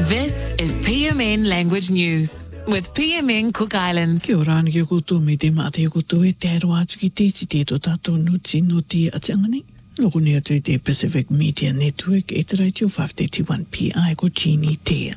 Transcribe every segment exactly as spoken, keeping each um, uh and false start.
This is P M N Language News with P M N Cook Islands. Kia ora ni kia koutou me te maa te koutou e te aero atu ki te si te to tātou nuti no te atiangani. Loko ni atu i te Pacific Media Network e te radio five thirty-one P I ko Jeannie Tea.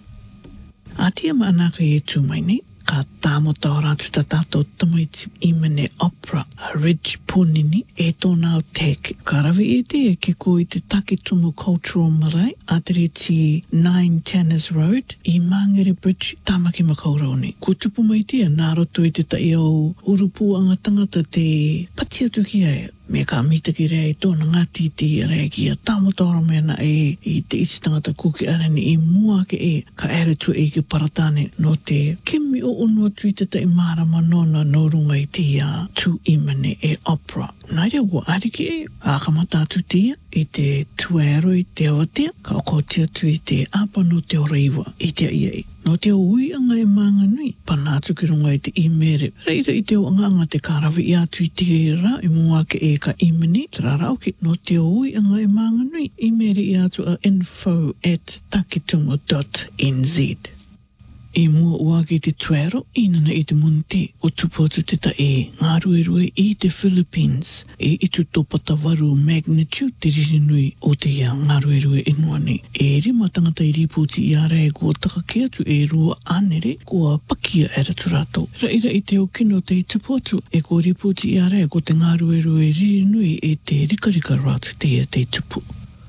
A tia maanaka e tu mai ne, ka tāmota o rātu ta tātou tamaiti i mene opera a Ridge Punini e tōna o teke. Ka rawi e te e ki ko i te Takitumu Cultural Marae a te reti nine Tanners Road i Mangere Bridge Tamaki Makauroni. Ko tupu mai tia nā roto i te tai au urupu anga tangata te pati atu ki aia. Me ka mita ki rea i tōna ngati te rea ki a tāmotoro mena e i te iti tangata kuki arani i mua ke e ka ere tu e ki paratane no te kimi o ono tu i te tai marama nona no runga i te a tu imane e opera. Nai rea ua ariki e a kamata atu tia i te tuero i te awatea ka oko tia tu i te apa no te oreiwa i te ia e. No te ui anga e maanga nui, pana atu ki runga i te imere. Reira i te o anga anga te karawi i atu i te rira i mua ke e ka imene. Tara rauki, no te ui anga e maanga nui, imere i atu a info at takitumu dot n z. I mua ua ki te tuero, inana i te munti o tupotu te ta e ngā rue rue i te Philippines e itu topata waru magnitude te ririnui o te ia ngā rue rue inuani. E rima tangata i riputi i ara e kua takake atu e rua anere kua pakia era turato. Raira i te o kino te i tupotu e kua riputi i ara e ko te ngā rue rue ririnui e te rikarika ratu te ia te tupu.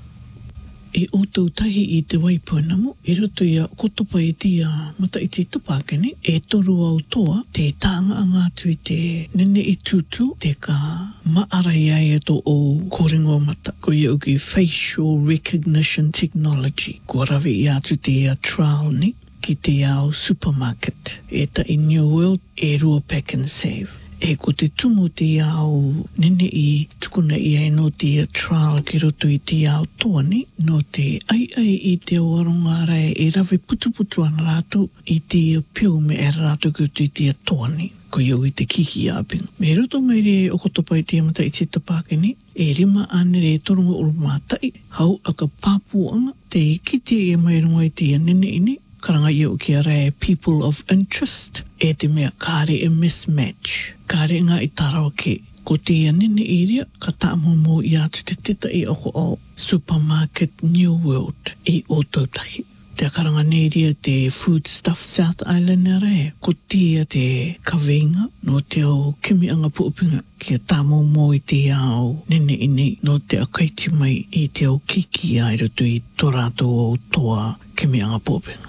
I outou tahi i te waipuanamu, i roto ia kotopa i tia mata i te tupakene, e toru au toa te tānga angatu i te nene i tutu, te ka maarai ai ato o kōringo mata. Ko ia uki facial recognition technology, ko rawi i atu te a trial ni, ki te au supermarket. E ta i New World, e rua pack and save. E ko te tumu te au nene i tukuna i ai no te trial ki roto i te au toani, no te ai ai i te waronga rai e rawe putu putu ana rātou i te piu me e rātou ki roto i te toani, ko iau i te kiki apinga. Me roto mai re o kotopa i te amata i te tapakeni, e rima ane re toronga urumātai, hau aka pāpuanga te kite e mai runga i te nene ine, karanga iau ki a rai people of interest, e te mea kāre e mismatch. Kāre ngā i tarawa ke, ko te anene i ria, ka tāmomo i atu te teta i oko o Supermarket New World i o tautahi. Te karanga ne ria te Food Stuff South Island a rai, ko tia te kawinga, no te au kimi anga puupinga, ki a tāmomo i te au nene ine, no te akaiti mai i te au kiki ai roto i tō rātou o toa kimi anga puupinga.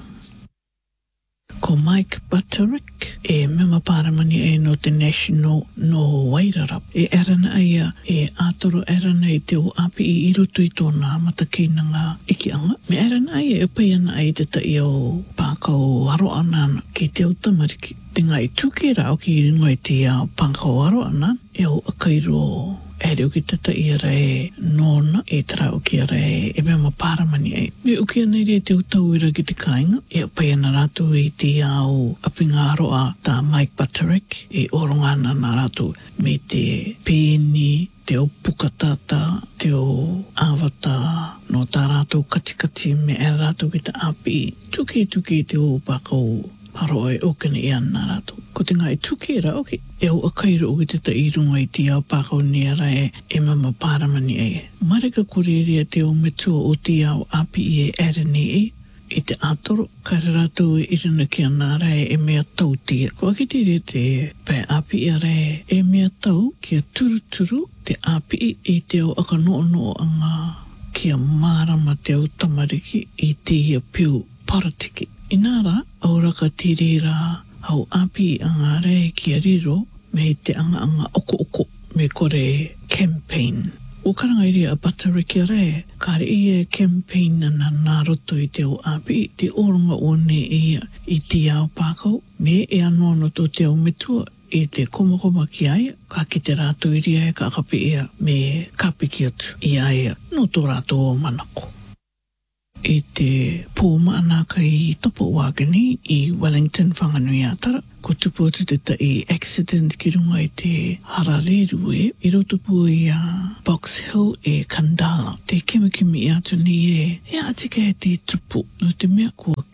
Ko Mike Butterick e mema paramani e no te National no Wairarap. E erana aia e ātoro erana i te o api i iroto i tōna matakina ngā ikianga. Me erana aia e paiana ai te tai o pākau aro anana ki te o tamariki. Te ngai tuke rao ki ringo i te au pākau aro anana e o akairo e reo ki tata i ara e nōna e tarau ki ara e e mea paramani ai. Me uki ana i rea te utauira ki te kāinga e o pai ana rātou i te au apinga aroa tā Mike Butterick e oronga ana nā rātou me te pēni, te o pukatata, te o awata no tā rātou katikati me e rātou ki te api tuke tuke te o pākau haro e okene e ana rātou. Ko te ngai tuke ra, oke, e o akairo o te ta i runga i te au pākau ni ara e e mama paramani e. Marika kureria te o metua o te au api i e arani e, i te atoro, kare rātou e irina ki ana ara e e mea tau tia. Ko aki te re te pai api i ara e e mea tau ki a turu turu te api i i te o aka no no anga ki a marama te o tamariki i te ia piu paratiki. Inara, auraka tirira hau api anga rei ki a riro me te anga anga oko oko me kore campaign. O karanga iri a Butterick a rei, kare ia campaign ana nā roto i te o api, te oronga o ne ia i te au pākau, me e anono tō te au metua i te komakoma ki aia, ka ki te rātou iri aia ka kapi ia me kapiki atu i aia no tō rātou o manako. I te pōmaanaka i topo wākani i Wellington whanganui ātara, ko tupu atu te ta i accident ki runga i te harareru e, i roto pu i a Box Hill e Kandala. Te kimikimi i atu ni e, e atika e te tupu, no te mea kua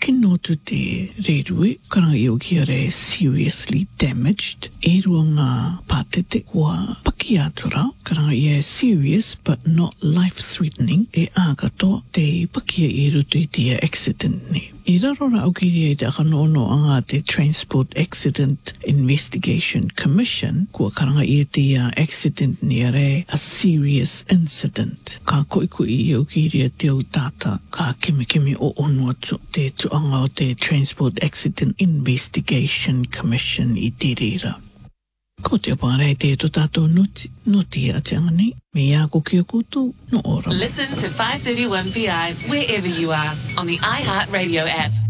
kino tu te reirui, karanga i o kia re seriously damaged, e rua ngā pātete kua paki atura, karanga i e serious but not life-threatening, e ākatoa te pakia i rutu i te accident ne. I rarora au kiri e te akanono anga te Transport Accident Investigation Commission, kua karanga i te uh, accident ni are a serious incident. Ka koiku i au kiri e te au tata, ka kimi kimi o ono atu te tuanga o te Transport Accident Investigation Commission i te reira. Ko te apare te to tātou nuti, nuti a te anga nei, me ia ko kia koutou, no ora. Listen to five thirty-one P I wherever you are on the iHeartRadio app.